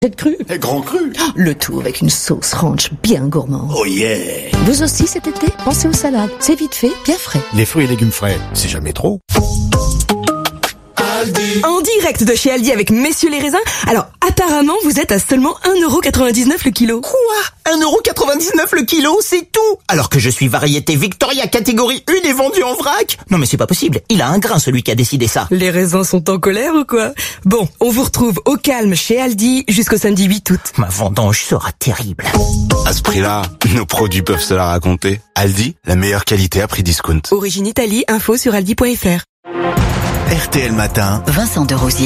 Cette crue. Grand cru. Le tout avec une sauce ranch bien gourmande. Oh yeah. Vous aussi cet été, pensez aux salades. C'est vite fait, bien frais. Les fruits et légumes frais, c'est jamais trop. Aldi. En direct de chez Aldi avec messieurs les raisins. Alors, apparemment, vous êtes à seulement 1,99€ le kilo. Quoi ? 1,99€ le kilo, c'est tout ? Alors que je suis variété Victoria catégorie 1 et vendu en vrac ? Non mais c'est pas possible, il a un grain celui qui a décidé ça. Les raisins sont en colère ou quoi ? Bon, on vous retrouve au calme chez Aldi jusqu'au samedi 8 août. Ma vendange sera terrible. À ce prix-là, nos produits peuvent se la raconter. Aldi, la meilleure qualité à prix discount. Origine Italie, info sur aldi.fr. RTL Matin. Vincent Desrosiers.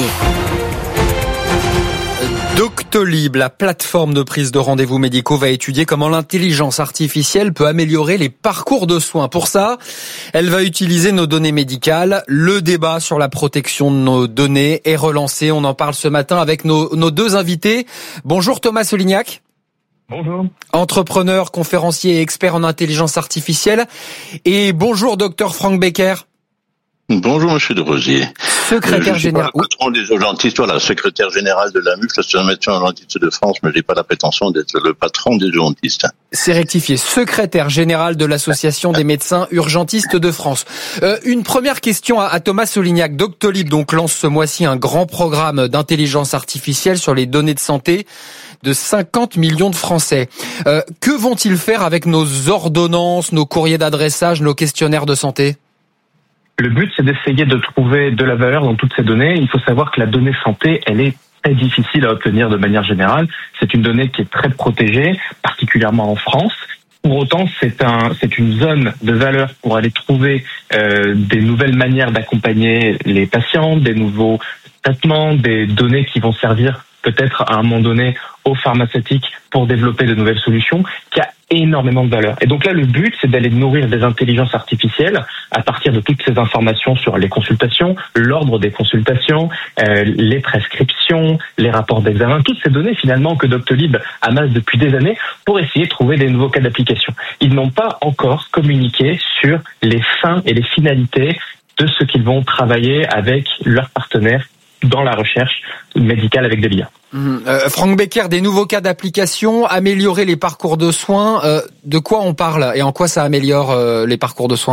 Doctolib, la plateforme de prise de rendez-vous médicaux, va étudier comment l'intelligence artificielle peut améliorer les parcours de soins. Pour ça, elle va utiliser nos données médicales. Le débat sur la protection de nos données est relancé. On en parle ce matin avec nos deux invités. Bonjour Thomas Solignac. Bonjour. Entrepreneur, conférencier et expert en intelligence artificielle. Et bonjour docteur Frank Becker. Bonjour Monsieur Desrosiers. Secrétaire général. Je suis pas le patron des urgentistes, voilà, secrétaire général de la MUF, l'Association urgentiste de France, mais j'ai pas la prétention d'être le patron des urgentistes. C'est rectifié. Secrétaire général de l'Association des médecins urgentistes de France. Une première question à Thomas Solignac. Doctolib donc lance ce mois-ci un grand programme d'intelligence artificielle sur les données de santé de 50 millions de Français. Que vont-ils faire avec nos ordonnances, nos courriers d'adressage, nos questionnaires de santé ? Le but, c'est d'essayer de trouver de la valeur dans toutes ces données. Il faut savoir que la donnée santé, elle est très difficile à obtenir de manière générale. C'est une donnée qui est très protégée, particulièrement en France. Pour autant, c'est une zone de valeur pour aller trouver des nouvelles manières d'accompagner les patients, des nouveaux traitements, des données qui vont servir peut-être à un moment donné aux pharmaceutiques pour développer de nouvelles solutions, qui a énormément de valeur. Et donc là, le but, c'est d'aller nourrir des intelligences artificielles à partir de toutes ces informations sur les consultations, l'ordre des consultations, les prescriptions, les rapports d'examen, toutes ces données finalement que Doctolib amasse depuis des années pour essayer de trouver des nouveaux cas d'application. Ils n'ont pas encore communiqué sur les fins et les finalités de ce qu'ils vont travailler avec leurs partenaires dans la recherche médicale avec de l'IA. Frank Becker, des nouveaux cas d'application, améliorer les parcours de soins, de quoi on parle et en quoi ça améliore les parcours de soins ?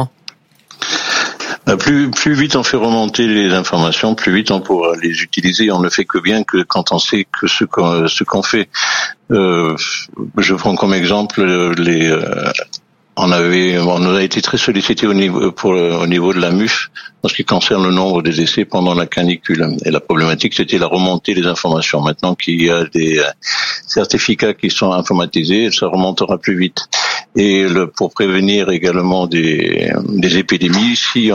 Plus vite on fait remonter les informations, plus vite on pourra les utiliser. On ne fait que bien que quand on sait que ce qu'on fait. Je prends comme exemple on a été très sollicité au niveau de la MUF en ce qui concerne le nombre des décès pendant la canicule. Et la problématique, c'était la remontée des informations. Maintenant qu'il y a des certificats qui sont informatisés, ça remontera plus vite. Et pour prévenir également des épidémies, si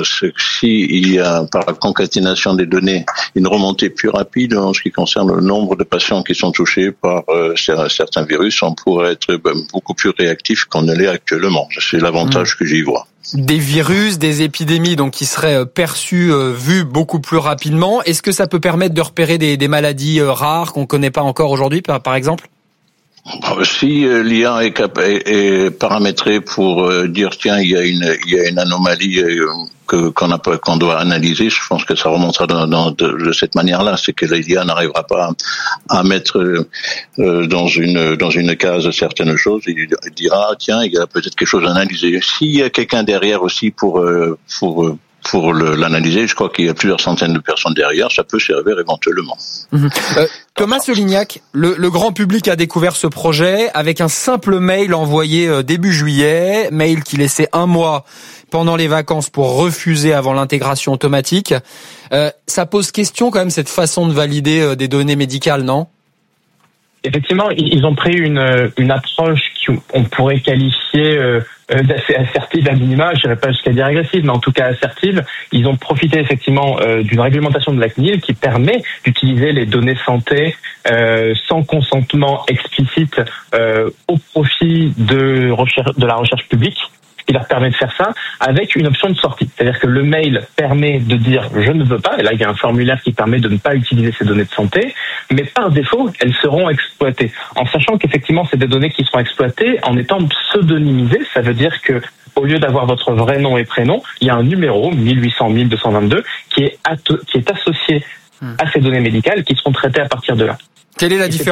il y a par la concaténation des données une remontée plus rapide en ce qui concerne le nombre de patients qui sont touchés par certains virus, on pourrait être beaucoup plus réactif qu'on ne l'est actuellement. C'est l'avantage que j'y vois. Des virus, des épidémies donc qui seraient perçues, vues beaucoup plus rapidement. Est-ce que ça peut permettre de repérer des maladies rares qu'on connaît pas encore aujourd'hui, par exemple ? Si l'IA est paramétrée pour dire tiens il y a une anomalie qu'on doit analyser, je pense que ça remontera de cette manière-là, c'est que l'IA n'arrivera pas à mettre dans une case certaines choses. Il dira tiens il y a peut-être quelque chose à analyser. S'il y a quelqu'un derrière aussi pour l'analyser, je crois qu'il y a plusieurs centaines de personnes derrière, ça peut servir éventuellement. Thomas Solignac, le grand public a découvert ce projet avec un simple mail envoyé début juillet, mail qui laissait un mois pendant les vacances pour refuser avant l'intégration automatique. Ça pose question quand même cette façon de valider des données médicales, non ? Effectivement, ils ont pris une approche qu'on pourrait qualifier d'assez assertive à minima, je dirais pas jusqu'à dire agressive, mais en tout cas assertive. Ils ont profité effectivement d'une réglementation de la CNIL qui permet d'utiliser les données santé sans consentement explicite au profit de la recherche publique. qui leur permet de faire ça avec une option de sortie. C'est-à-dire que le mail permet de dire « je ne veux pas », et là il y a un formulaire qui permet de ne pas utiliser ces données de santé, mais par défaut, elles seront exploitées. En sachant qu'effectivement, c'est des données qui seront exploitées en étant pseudonymisées, ça veut dire que au lieu d'avoir votre vrai nom et prénom, il y a un numéro 1800-1222 qui est associé à ces données médicales qui seront traitées à partir de là. Quelle est la Et c'est différence